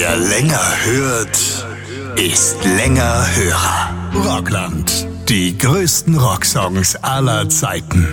Wer länger hört, ist länger Hörer. Rockland. Die größten Rocksongs aller Zeiten.